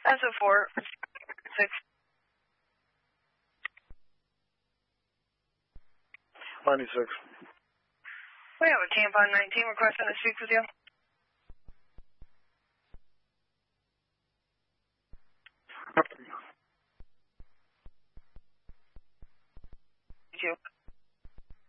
SO4 6. 96. We have a Tampon 19 requesting to speak with you.